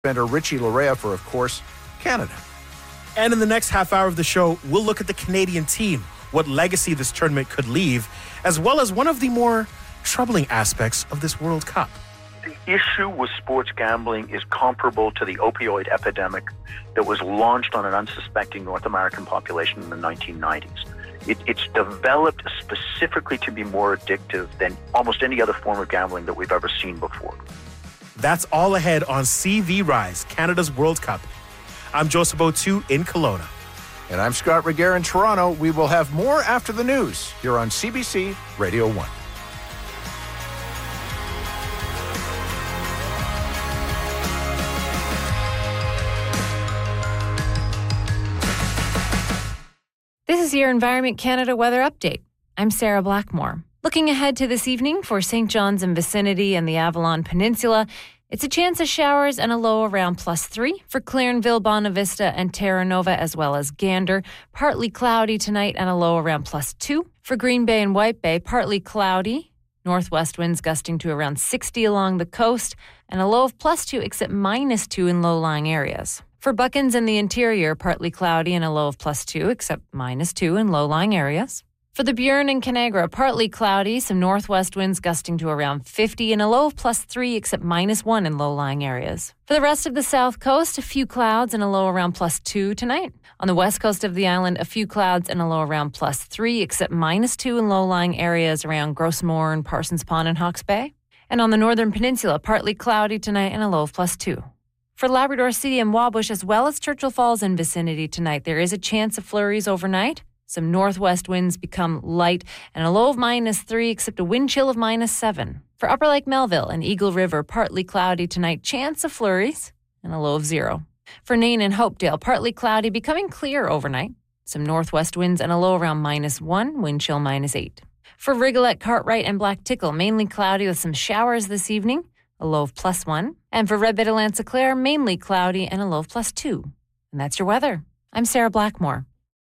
Senator Richie Larea for, of course, Canada. And in the next half hour of the show, we'll look at the Canadian team, what legacy this tournament could leave, as well as one of the more troubling aspects of this World Cup. The issue with sports gambling is comparable to the opioid epidemic that was launched on an unsuspecting North American population in the 1990s. It's developed specifically to be more addictive than almost any other form of gambling that we've ever seen before. That's all ahead on CV Rise, Canada's World Cup. I'm Joseph O'Toole in Kelowna. And I'm Scott Reguer in Toronto. We will have more after the news here on CBC Radio 1. This is your Environment Canada weather update. I'm Sarah Blackmore. Looking ahead to this evening for St. John's and vicinity and the Avalon Peninsula, it's a chance of showers and a low around +3. For Clarenville, Bonavista, and Terra Nova, as well as Gander, partly cloudy tonight and a low around +2. For Green Bay and White Bay, partly cloudy. Northwest winds gusting to around 60 along the coast and a low of +2 except -2 in low-lying areas. For Buckens and the interior, partly cloudy and a low of +2 except -2 in low-lying areas. For the Burin and Canagra, partly cloudy, some northwest winds gusting to around 50 and a low of +3 except -1 in low-lying areas. For the rest of the south coast, a few clouds and a low around +2 tonight. On the west coast of the island, a few clouds and a low around +3 except -2 in low-lying areas around Grossmoor and Parsons Pond and Hawke's Bay. And on the northern peninsula, partly cloudy tonight and a low of +2. For Labrador City and Wabush, as well as Churchill Falls and vicinity tonight, there is a chance of flurries overnight. Some northwest winds become light and a low of -3 except a wind chill of -7. For Upper Lake Melville and Eagle River, partly cloudy tonight, chance of flurries and a low of 0. For Nain and Hopedale, partly cloudy, becoming clear overnight. Some northwest winds and a low around -1, wind chill -8. For Rigolette, Cartwright, and Black Tickle, mainly cloudy with some showers this evening, a low of +1. And for Red Bay to Lanse-Claire, mainly cloudy and a low of +2. And that's your weather. I'm Sarah Blackmore.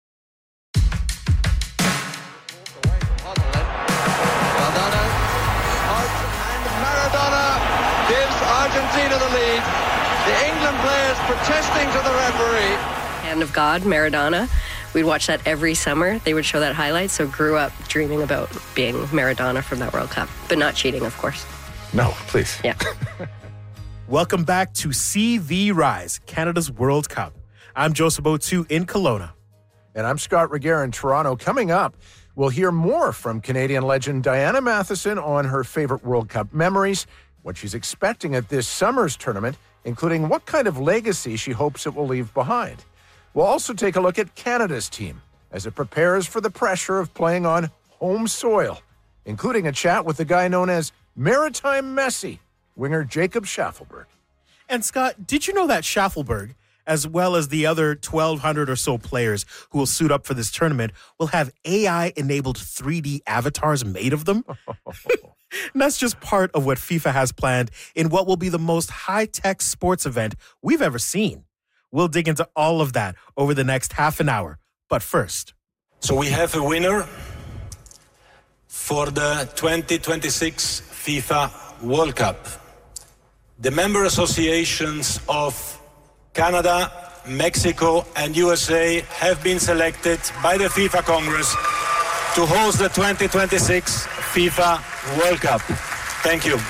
Argentina the lead. The England players protesting to the referee. Hand of God, Maradona. We'd watch that every summer. They would show that highlight, so grew up dreaming about being Maradona from that World Cup. But not cheating, of course. No, please. Yeah. Welcome back to CV Rise, Canada's World Cup. I'm Joseph O'Toole in Kelowna. And I'm Scott Reguer in Toronto. Coming up, we'll hear more from Canadian legend Diana Matheson on her favorite World Cup memories, what she's expecting at this summer's tournament, including what kind of legacy she hopes it will leave behind. We'll also take a look at Canada's team as it prepares for the pressure of playing on home soil, including a chat with the guy known as Maritime Messi, winger Jacob Schaffelberg. And Scott, did you know that Schaffelberg, as well as the other 1,200 or so players who will suit up for this tournament, will have AI-enabled 3D avatars made of them? And that's just part of what FIFA has planned in what will be the most high-tech sports event we've ever seen. We'll dig into all of that over the next half an hour. But first. So we have a winner for the 2026 FIFA World Cup. The member associations of Canada, Mexico, and USA have been selected by the FIFA Congress to host the 2026 FIFA World Cup. Thank you.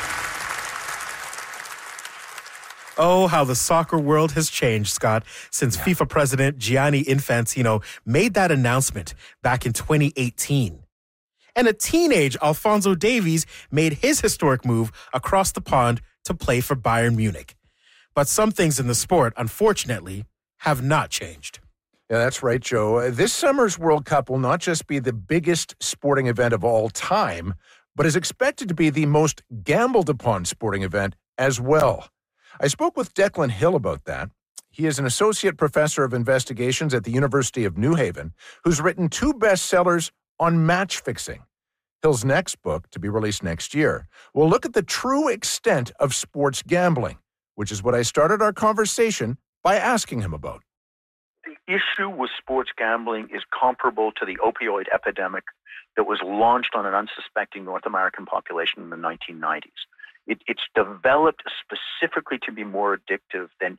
Oh, how the soccer world has changed, Scott, since FIFA President Gianni Infantino made that announcement back in 2018. And a teenage Alphonso Davies made his historic move across the pond to play for Bayern Munich. But some things in the sport, unfortunately, have not changed. Yeah, that's right, Joe. This summer's World Cup will not just be the biggest sporting event of all time, but is expected to be the most gambled upon sporting event as well. I spoke with Declan Hill about that. He is an associate professor of investigations at the University of New Haven, who's written 2 bestsellers on match fixing. Hill's next book, to be released next year, will look at the true extent of sports gambling, which is what I started our conversation by asking him about. The issue with sports gambling is comparable to the opioid epidemic that was launched on an unsuspecting North American population in the 1990s. It's developed specifically to be more addictive than